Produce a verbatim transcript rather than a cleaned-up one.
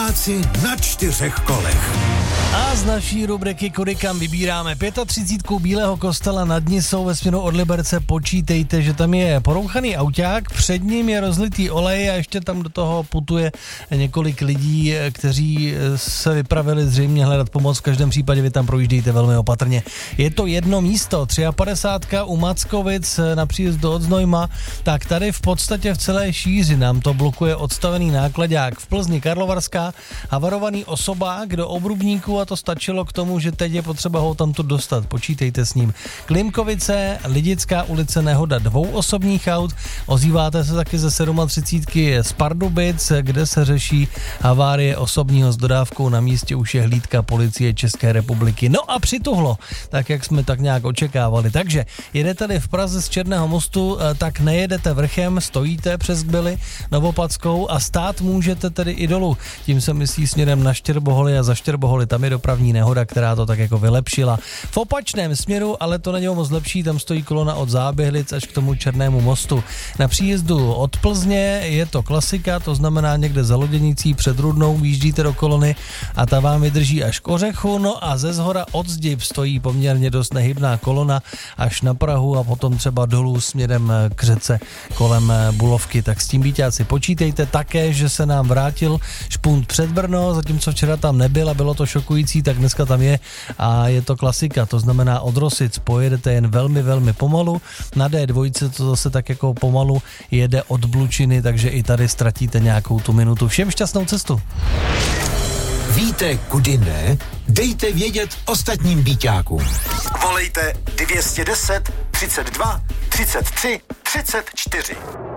Pražáci na čtyřech kolech. A z naší rubriky Kudy kam vybíráme třicítku Bílého Kostela nad Nisou ve směru od Liberce. Počítejte, že tam je porouchaný auták, před ním je rozlitý olej a ještě tam do toho putuje několik lidí, kteří se vypravili zřejmě hledat pomoc. V každém případě vy tam projíždějte velmi opatrně. Je to jedno místo, padesát tři u Mackovic na příjezdu od Znojma, tak tady v podstatě v celé šíři nám to blokuje odstavený nákladák. V Plzni Karlovarská havarovaný osobák do obrubníku a to stačilo k tomu, že teď je potřeba ho tamto dostat. Počítejte s ním. Klimkovice, Lidická ulice, nehoda dvou osobních aut. Ozýváte se taky ze třicítky z Pardubic, kde se řeší havárie osobního s dodávkou. Na místě už je hlídka policie České republiky. No a přituhlo, tak jak jsme tak nějak očekávali. Takže jedete-li v Praze z Černého mostu, tak nejedete vrchem, stojíte přes Kbely Novopadskou a stát můžete tedy i dolů. Tím se myslí směrem na Štěrboholy a za Štěrboholy. Tam je dopravní nehoda, která to tak jako vylepšila. V opačném směru, ale to není moc lepší, tam stojí kolona od Záběhlic až k tomu Černému mostu. Na příjezdu od Plzně je to klasika, to znamená někde za Loděnicí před Rudnou výjíždíte do kolony a ta vám vydrží až k Ořechu, no a ze zhora od Zdib stojí poměrně dost nehybná kolona až na Prahu a potom třeba dolů směrem k řece kolem Bulovky. Tak s tím, víťáci, počítejte také, že se nám vrátil špunt před Brno, zatímco včera tam nebyl a bylo to šokující, tak dneska tam je a je to klasika, to znamená od Rosic pojedete jen velmi, velmi pomalu, na dé dva to zase tak jako pomalu jede od Blučiny, takže i tady ztratíte nějakou tu minutu. Všem šťastnou cestu. Víte, kudy ne? Dejte vědět ostatním býťákům. Volejte dvě stě deset, třicet dva, třicet tři, třicet čtyři.